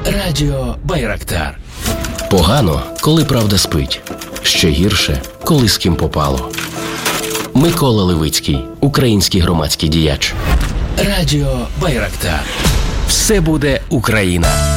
Радіо Байрактар. Погано, коли правда спить. Ще гірше, коли з ким попало. Микола Левицький, український громадський діяч. Радіо Байрактар. Все буде Україна.